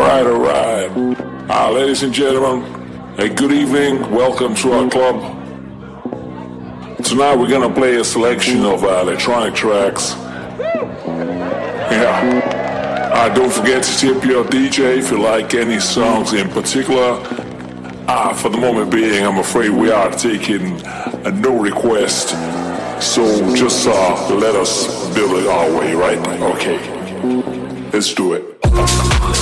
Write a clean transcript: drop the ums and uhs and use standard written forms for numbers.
alright. Ladies and gentlemen, good evening. Welcome to our club. Tonight we're gonna play a selection of electronic tracks. Yeah. Don't forget to tip your DJ if you like any songs in particular. For the moment being, I'm afraid we are taking no request. So just let us build it our way, right? Okay. Let's do it.